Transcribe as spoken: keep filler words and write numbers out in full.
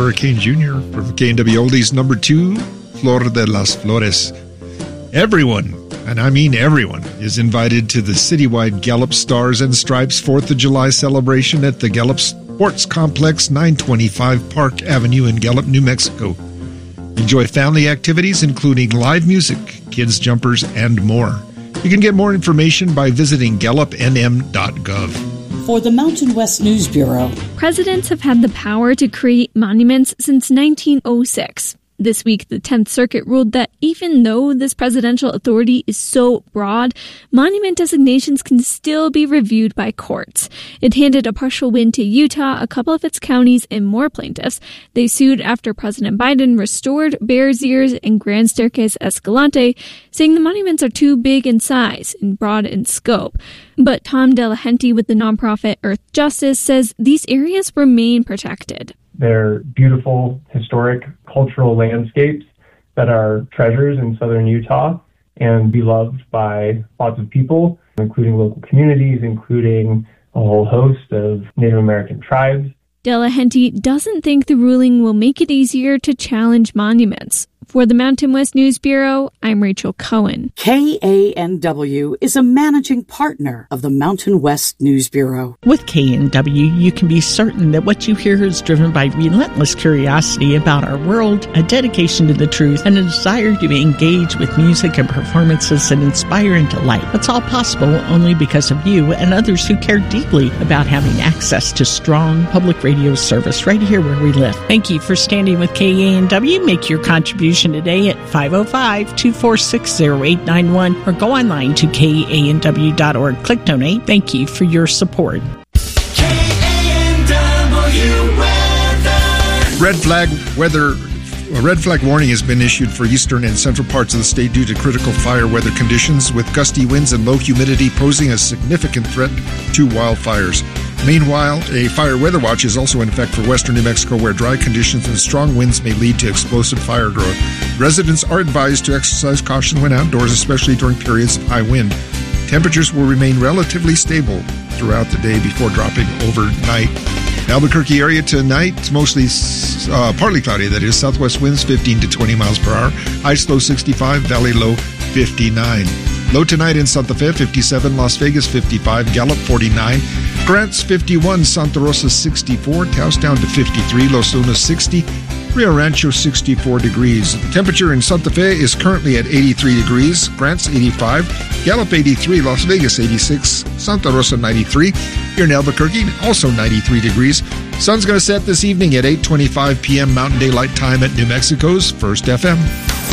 Hurricane Junior from K N W Oldies number two, Flor de las Flores. Everyone, and I mean everyone, is invited to the citywide Gallup Stars and Stripes fourth of July celebration at the Gallup Sports Complex, nine twenty-five Park Avenue in Gallup, New Mexico. Enjoy family activities including live music, kids jumpers, and more. You can get more information by visiting gallup n m dot gov. For the Mountain West News Bureau. Presidents have had the power to create monuments since nineteen oh six. This week, the tenth Circuit ruled that even though this presidential authority is so broad, monument designations can still be reviewed by courts. It handed a partial win to Utah, a couple of its counties, and more plaintiffs. They sued after President Biden restored Bears Ears and Grand Staircase Escalante, saying the monuments are too big in size and broad in scope. But Tom Delahunty with the nonprofit Earth Justice says these areas remain protected. They're beautiful, historic, cultural landscapes that are treasures in southern Utah and beloved by lots of people, including local communities, including a whole host of Native American tribes. Delahunty doesn't think the ruling will make it easier to challenge monuments. For the Mountain West News Bureau, I'm Rachel Cohen. K A N W is a managing partner of the Mountain West News Bureau. With K N W, you can be certain that what you hear is driven by relentless curiosity about our world, a dedication to the truth, and a desire to engage with music and performances that inspire and delight. It's all possible only because of you and others who care deeply about having access to strong public radio service right here where we live. Thank you for standing with K A N W. Make your contribution today at five oh five, two four six, oh eight nine one or go online to K A N W dot org. Click donate. Thank you for your support. K A N W weather. Red flag weather. A red flag warning has been issued for eastern and central parts of the state due to critical fire weather conditions, with gusty winds and low humidity posing a significant threat to wildfires. Meanwhile, a fire weather watch is also in effect for western New Mexico, where dry conditions and strong winds may lead to explosive fire growth. Residents are advised to exercise caution when outdoors, especially during periods of high wind. Temperatures will remain relatively stable throughout the day before dropping overnight. Albuquerque area tonight, mostly uh, partly cloudy, that is. Southwest winds fifteen to twenty miles per hour. Ice low sixty-five, valley low fifty-nine. Low tonight in Santa Fe, fifty-seven. Las Vegas, fifty-five. Gallup, forty-nine. Grants, fifty-one. Santa Rosa, sixty-four. Taos down to fifty-three. Los Lunas, sixty. Rio Rancho, sixty-four degrees. The temperature in Santa Fe is currently at eighty-three degrees. Grants, eighty-five. Gallup, eighty-three. Las Vegas, eighty-six. Santa Rosa, ninety-three. Here in Albuquerque, also ninety-three degrees. Sun's going to set this evening at eight twenty-five p.m. Mountain Daylight Time at New Mexico's First F M.